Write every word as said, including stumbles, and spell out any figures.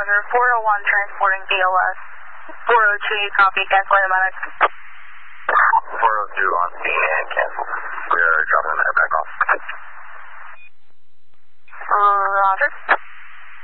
Roger, four oh one transporting D L S. four oh two, you copy, cancel the medic. four oh two on scene and cancel. We are dropping the medic back